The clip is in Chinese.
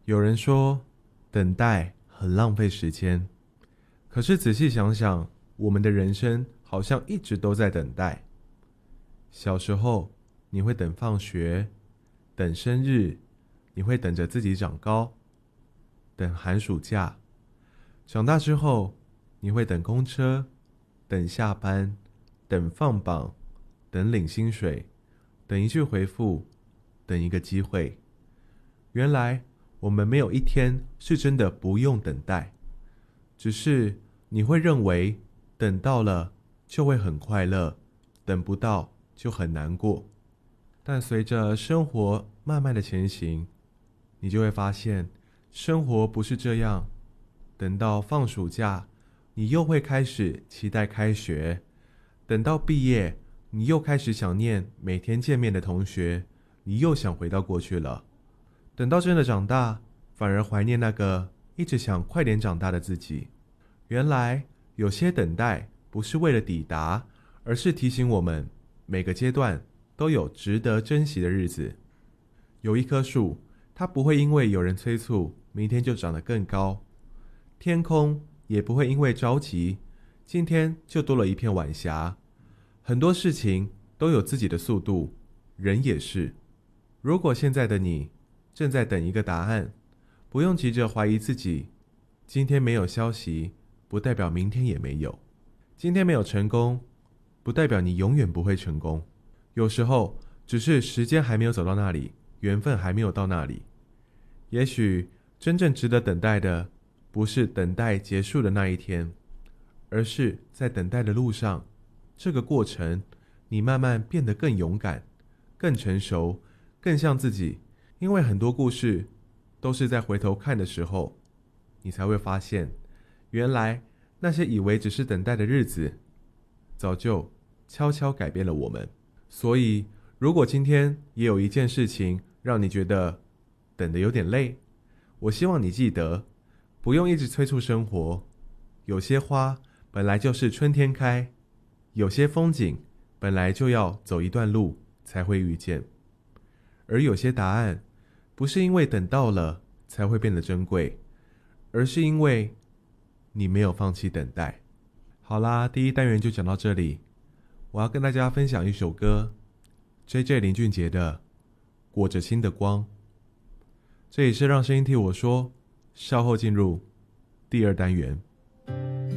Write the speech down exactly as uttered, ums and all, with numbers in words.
有人说，等待很浪费时间，可是仔细想想，我们的人生好像一直都在等待。小时候，你会等放学，等生日，你会等着自己长高，等寒暑假。长大之后，你会等公车，等下班，等放榜，等领薪水，等一句回复，等一个机会。原来我们没有一天是真的不用等待，只是你会认为等到了就会很快乐，等不到就很难过。但随着生活慢慢的前行，你就会发现生活不是这样。等到放暑假，你又会开始期待开学，等到毕业，你又开始想念每天见面的同学，你又想回到过去了。等到真的长大，反而怀念那个一直想快点长大的自己。原来有些等待不是为了抵达，而是提醒我们每个阶段都有值得珍惜的日子。有一棵树，它不会因为有人催促，明天就长得更高。天空也不会因为着急，今天就多了一片晚霞。很多事情都有自己的速度，人也是。如果现在的你正在等一个答案，不用急着怀疑自己。今天没有消息，不代表明天也没有。今天没有成功，不代表你永远不会成功。有时候只是时间还没有走到那里，缘分还没有到那里。也许真正值得等待的，不是等待结束的那一天，而是在等待的路上，这个过程你慢慢变得更勇敢，更成熟，更像自己。因为很多故事都是在回头看的时候，你才会发现，原来那些以为只是等待的日子，早就悄悄改变了我们。所以如果今天也有一件事情让你觉得等得有点累，我希望你记得，不用一直催促生活。有些花本来就是春天开，有些风景本来就要走一段路才会遇见，而有些答案不是因为等到了才会变得珍贵，而是因为你没有放弃等待。好啦，第一单元就讲到这里。我要跟大家分享一首歌， J J 林俊杰的《裹着心的光》。这里是让声音替我说，稍后进入第二单元。